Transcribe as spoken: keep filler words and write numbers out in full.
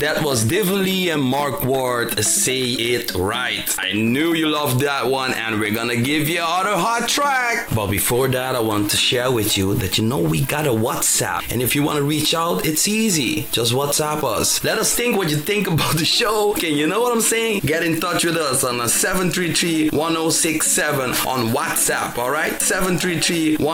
That was Dively and Mark Ward, Say It Right. I knew you loved that one, and we're gonna give you other hot track. But before that, I want to share with you that you know we got a WhatsApp. And if you want to reach out, it's easy. Just WhatsApp us. Let us think what you think about the show. Okay, you know what I'm saying? Get in touch with us on a seven three three, one oh six seven on WhatsApp, alright? seven three three, one